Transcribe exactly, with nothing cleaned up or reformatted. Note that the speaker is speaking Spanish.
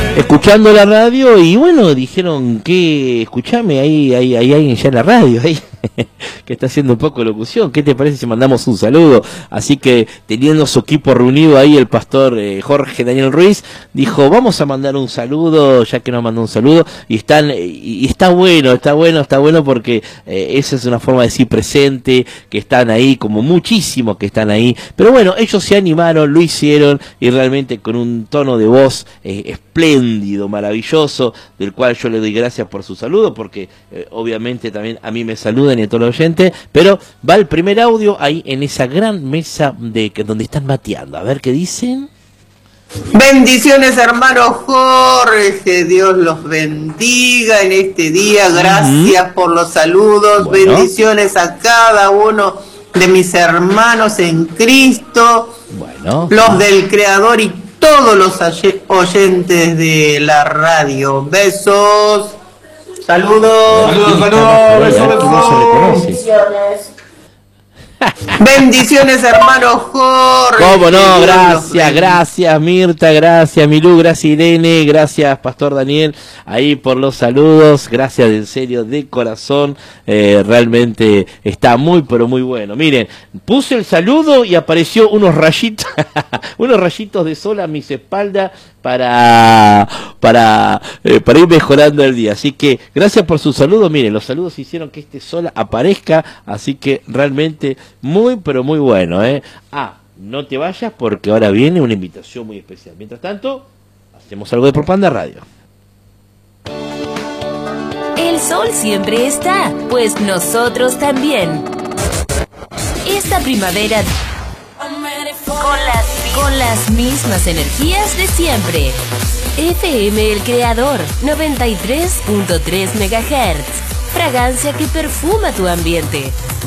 escuchando la radio y bueno, dijeron que escuchame, ahí hay alguien ya en la radio, ahí que está haciendo un poco de locución. ¿Qué te parece si mandamos un saludo? Así que teniendo su equipo reunido ahí, el pastor eh, Jorge Daniel Ruiz dijo, vamos a mandar un saludo, ya que nos mandó un saludo, y están y, y está bueno, está bueno, está bueno porque eh, esa es una forma de decir presente, que están ahí, como muchísimos que están ahí, pero bueno, ellos se animaron, lo hicieron, y realmente con un tono de voz eh, espléndido, maravilloso, del cual yo le doy gracias por su saludo, porque eh, obviamente también a mí me saludan y a todos los oyentes, pero va el primer audio ahí en esa gran mesa de que donde están mateando, a ver qué dicen. Bendiciones, hermano Jorge, Dios los bendiga en este día, gracias uh-huh. por los saludos, bueno. Bendiciones a cada uno de mis hermanos en Cristo, bueno. los del Creador y todos los oyentes de la radio. Besos, saludos, saludos, saludos, besos, bendiciones. Bendiciones, hermano Jorge. Cómo no, gracias, gracias Mirta, gracias Milú, gracias Irene, gracias Pastor Daniel, ahí por los saludos, gracias en serio, de corazón, eh, realmente está muy pero muy bueno. Miren, puse el saludo y apareció unos rayitos, unos rayitos de sol a mis espaldas para para eh, para ir mejorando el día, así que gracias por sus saludos. Miren, los saludos hicieron que este sol aparezca, así que realmente muy pero muy bueno, eh. Ah, no te vayas porque ahora viene una invitación muy especial. Mientras tanto, hacemos algo de Propaganda Radio. El sol siempre está, pues nosotros también. Esta primavera con las, con las mismas energías de siempre. F M El Creador, noventa y tres punto tres megahertz. Fragancia que perfuma tu ambiente.